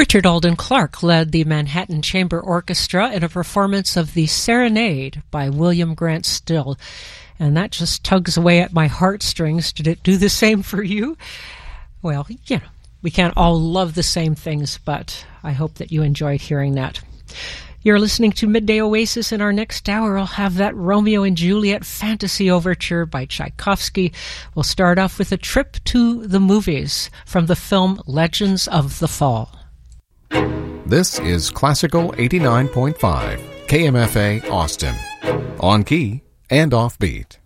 Richard Alden Clark led the Manhattan Chamber Orchestra in a performance of the Serenade by William Grant Still. And that just tugs away at my heartstrings. Did it do the same for you? Well, we can't all love the same things, but I hope that you enjoyed hearing that. You're listening to Midday Oasis. In our next hour, I'll have that Romeo and Juliet fantasy overture by Tchaikovsky. We'll start off with a trip to the movies from the film Legends of the Fall. This is Classical 89.5, KMFA Austin. On key and offbeat.